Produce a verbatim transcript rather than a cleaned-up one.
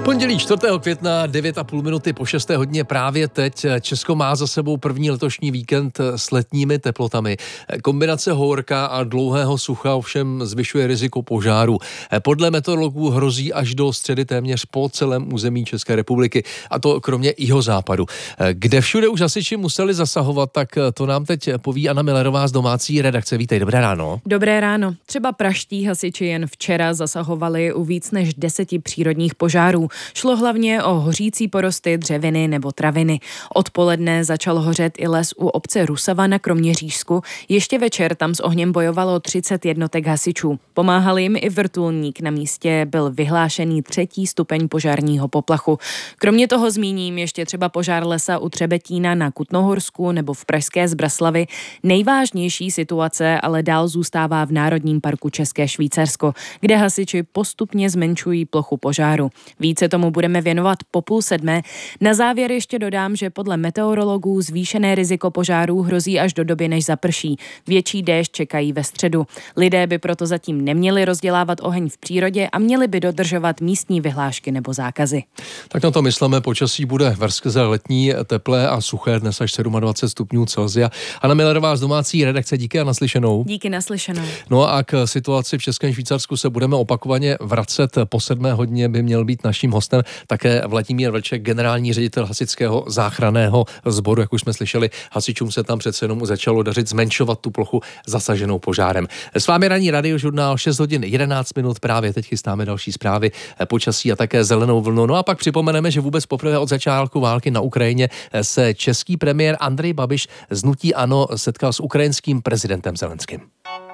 Pondělí čtvrtého května, devět a půl minuty po šesté hodině právě teď. Česko má za sebou první letošní víkend s letními teplotami. Kombinace horka a dlouhého sucha ovšem zvyšuje riziko požáru. Podle meteorologů hrozí až do středy téměř po celém území České republiky, a to kromě jihozápadu. Kde všude už hasiči museli zasahovat, tak to nám teď poví Anna Millerová z domácí redakce. Vítej, dobré ráno. Dobré ráno. Třeba pražští hasiči jen včera zasahovali u víc než deseti přírodních požárů. Šlo hlavně o hořící porosty, dřeviny nebo traviny. Odpoledne začal hořet i les u obce Rusava na Kroměřížsku. Ještě večer tam s ohněm bojovalo třicet jednotek hasičů. Pomáhal jim i vrtulník. Na místě byl vyhlášený třetí stupeň požárního poplachu. Kromě toho zmíním ještě třeba požár lesa u Třebetína na Kutnohorsku nebo v pražské Zbraslavy. Nejvážnější situace ale dál zůstává v Národním parku České Švýcarsko, kde hasiči postupně zmenšují plochu požáru. Více tomu budeme věnovat po půl sedmé. Na závěr ještě dodám, že podle meteorologů zvýšené riziko požárů hrozí až do doby, než zaprší. Větší déšť čekají ve středu. Lidé by proto zatím neměli rozdělávat oheň v přírodě a měli by dodržovat místní vyhlášky nebo zákazy. Tak na to myslíme, počasí bude veskrze letní, teplé a suché, dnes až dvacet sedm stupňů Celsia. Anna Millerová z domácí redakce, díky a naslyšenou. Díky, naslyšenou. No a k situaci v Českém Švýcarsku se budeme opakovaně vracet. Po sedmé hodině by měl být naším hostem také Vladimír Vlček, generální ředitel hasičského záchranného sboru. Jak už jsme slyšeli, hasičům se tam přece jenom začalo dařit zmenšovat tu plochu zasaženou požárem. S vámi ranní radiožurnál, šest hodin jedenáct minut, právě teď chystáme další zprávy, počasí a také zelenou vlnu. No a pak připomeneme, že vůbec poprvé od začátku války na Ukrajině se český premiér Andrej Babiš z hnutí ANO setkal s ukrajinským prezidentem Zelenským.